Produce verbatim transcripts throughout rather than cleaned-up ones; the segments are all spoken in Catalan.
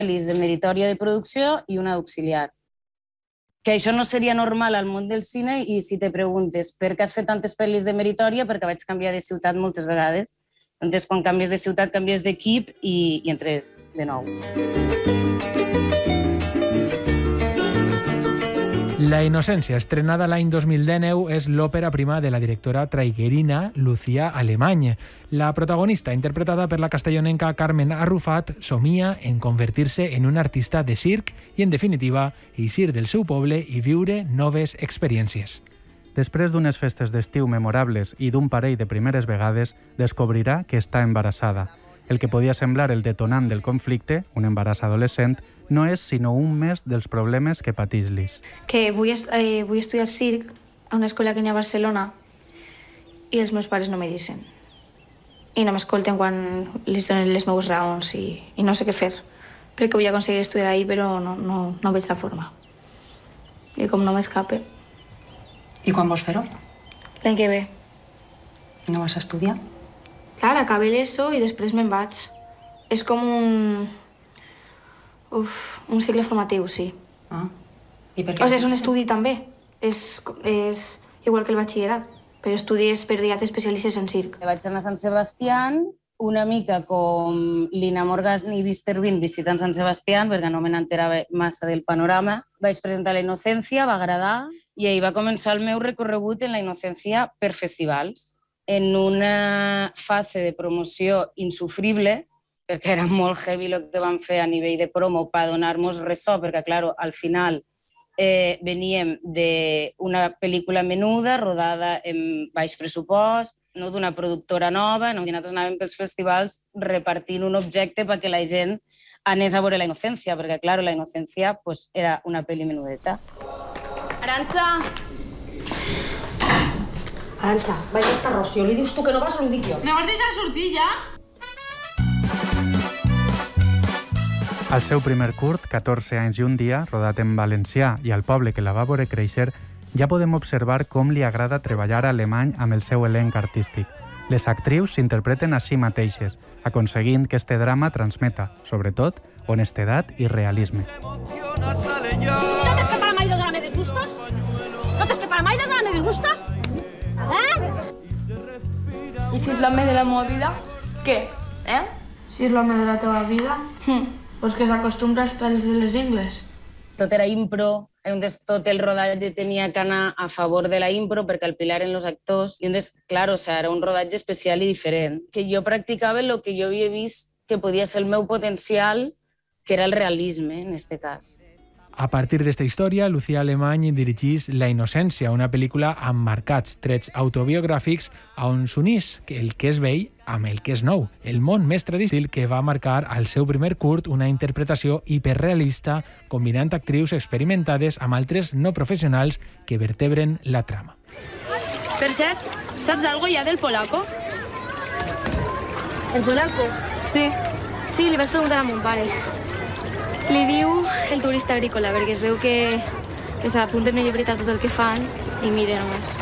pel·lis de meritòria de producció i una d'auxiliar. Que això no seria normal al món del cine i si te preguntes per què has fet tantes pel·lis de meritòria, perquè vaig canviar de ciutat moltes vegades. Entonces, quan canvies de ciutat, canvies d'equip i, i entres de nou. La innocència, estrenada l'any dos mil dinou, és l'òpera prima de la directora traiguerina Lucía Alemany. La protagonista, interpretada per la castellonenca Carmen Arrufat, somia en convertir-se en una artista de circ i, en definitiva, eixir del seu poble i viure noves experiències. Després d'unes festes d'estiu memorables i d'un parell de primeres vegades, descobrirà que està embarassada. El que podia semblar el detonant del conflicte, un embaràs adolescent, no és sinó un més dels problemes que pateix Lis. Que vull, eh, vull estudiar circ a una escola que hi ha a Barcelona i els meus pares no me deixen. I no m'escolten quan les donen les meves raons i, i no sé què fer. Crec que vull aconseguir estudiar ahí, però no, no, no veig la forma. I com no m'escape... I quan vols fer-ho? L'any que ve. No vas a estudiar? Clar, acabé l'ESO i després me'n vaig. És com un... Uf, un cicle formatiu, sí. Ah, i per què? O sigui, és un estudi també. És, és igual que el batxillerat, però estudies per dia t'especialitzes en circ. Vaig anar a Sant Sebastián, una mica com Lina Morgan i Mister Bean visitant Sant Sebastián, perquè no me n'enterava massa del panorama. Vaig presentar La Innocència, va agradar, i ahir va començar el meu recorregut en La Innocència per festivals, en una fase de promoció insufrible, perquè era molt heavy el que vam fer a nivell de promo per donar-nos ressò, perquè, clar, al final eh, veníem d'una pel·lícula menuda, rodada en baix pressupost, no d'una productora nova, no? I nosaltres anàvem pels festivals repartint un objecte perquè la gent anés a veure La Innocència, perquè, clar, La Innocència pues, era una pel·li menudeta. Arantxa! Arantxa, vaig a estar Rocío. Li dius tu que no vas o l'ho dic jo? Me vols deixar sortir ja? Al seu primer curt, catorze anys i un dia, rodat en valencià i al poble que la va veure créixer, ja podem observar com li agrada treballar a Alemany amb el seu elenc artístic. Les actrius s'interpreten a si mateixes, aconseguint que este drama transmeta, sobretot, honestedat i realisme. ¿No te escapa mai de donar-me disgustos? ¿No te escapa mai de donar-me disgustos? ¿Eh? I si és l'home de la meva vida, què? Eh? Si és l'home de la teva vida, hm. Pues que s'acostumbra als pèls de les ingles. Tot era impro, entonces tot el rodatge tenia que anar a favor de la impro perquè el pilar en los actors. I entonces, claro, o sea, era un rodatge especial i diferent. Que jo practicava el que jo havia vist que podia ser el meu potencial, que era el realisme, en este cas. A partir d'esta història, Lucía Alemany dirigís La Innocència, una pel·lícula amb marcats trets autobiogràfics on s'unís el que és vell amb el que és nou, el món més tradicional que va marcar al seu primer curt una interpretació hiperrealista combinant actrius experimentades amb altres no professionals que vertebren la trama. Per cert, saps algo ja del polaco? El polaco? Sí. Sí, li vaig preguntar a mon pare. Li diu el turista agrícola, perquè es veu que, que s'apunten en llibreta tot el que fan i mira només.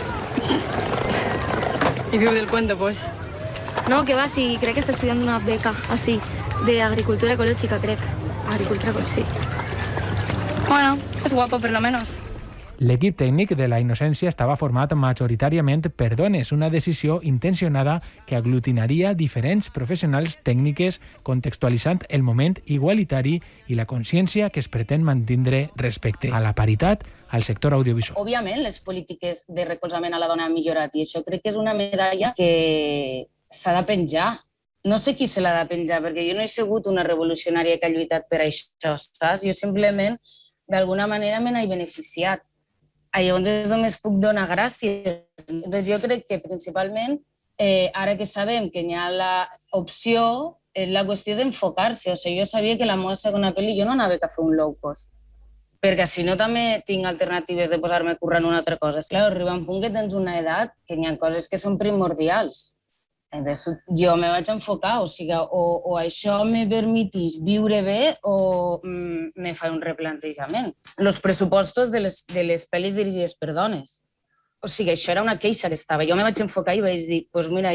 I viu del cuento, pues. No, que va, sí, crec que està estudiant una beca, així, d'agricultura ecològica, crec. Agricultura ecològica, sí. Bueno, és guapo, per lo menos. L'equip tècnic de La Innocència estava format majoritàriament per dones, una decisió intencionada que aglutinaria diferents professionals tècniques contextualitzant el moment igualitari i la consciència que es pretén mantindre respecte a la paritat al sector audiovisual. Òbviament, les polítiques de recolzament a la dona han millorat i això crec que és una medalla que s'ha de penjar. No sé qui se l'ha de penjar, perquè jo no he sigut una revolucionària que ha lluitat per això, saps? Jo simplement, d'alguna manera, me n'he beneficiat. Llavors només puc donar gràcies. Doncs jo crec que principalment, eh, ara que sabem que hi ha l'opció, eh, la qüestió és enfocar-se. O sigui, jo sabia que la meva segona pel·li jo no anava a fer un low cost, perquè si no també tinc alternatives de posar-me a currar en una altra cosa. Clar, arriba un punt que tens una edat que hi ha coses que són primordials. Entonces, jo me vaig enfocar, o sigui, o, o això me permetís viure bé o mm, me fa un replantejament. Els pressupostos de les, de les pel·lis dirigides per dones. O sigui, això era una queixa que estava. Jo me vaig enfocar i vaig dir, doncs pues mira,